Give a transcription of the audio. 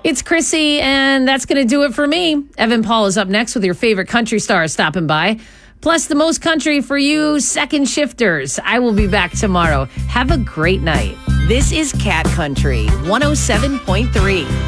It's Chrissy, and that's going to do it for me. Evan Paul is up next with your favorite country stars stopping by. Plus, the most country for you second shifters. I will be back tomorrow. Have a great night. This is Cat Country 107.3.